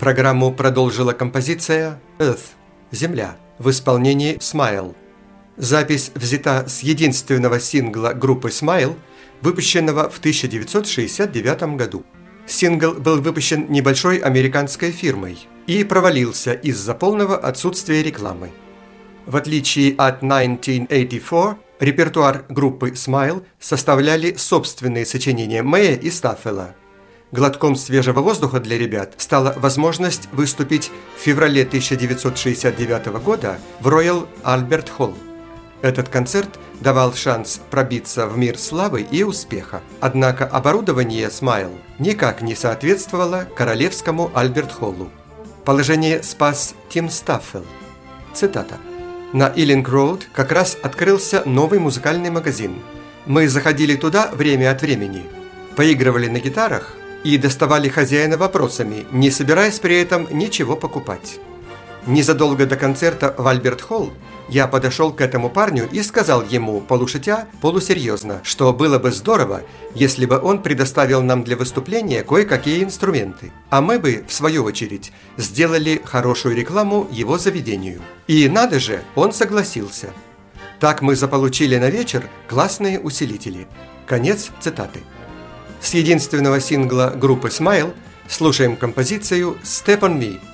Программу продолжила композиция «Earth» – «Земля» в исполнении Smile. Запись взята с единственного сингла группы Smile, выпущенного в 1969 году. Сингл был выпущен небольшой американской фирмой и провалился из-за полного отсутствия рекламы. В отличие от 1984, репертуар группы Smile составляли собственные сочинения Мэя и Стаффела. Глотком свежего воздуха для ребят стала возможность выступить в феврале 1969 года в Royal Albert Hall. Этот концерт давал шанс пробиться в мир славы и успеха. Однако оборудование Smile никак не соответствовало королевскому Альберт-Холлу. Положение спас Тим Стаффел. Цитата. «На Иллинг-Роуд как раз открылся новый музыкальный магазин. Мы заходили туда время от времени, поигрывали на гитарах и доставали хозяина вопросами, не собираясь при этом ничего покупать. Незадолго до концерта в Альберт-Холл я подошел к этому парню и сказал ему, полушутя, полусерьезно, что было бы здорово, если бы он предоставил нам для выступления кое-какие инструменты, а мы бы, в свою очередь, сделали хорошую рекламу его заведению. И надо же, он согласился. Так мы заполучили на вечер классные усилители». Конец цитаты. С единственного сингла группы Smile слушаем композицию «Step on Me».